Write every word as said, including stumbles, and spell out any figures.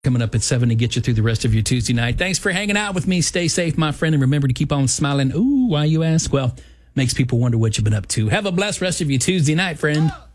coming up at seven to get you through the rest of your Tuesday night. Thanks for hanging out with me. Stay safe, my friend, and remember to keep on smiling. Ooh, why you ask? Well, makes people wonder what you've been up to. Have a blessed rest of your Tuesday night, friend.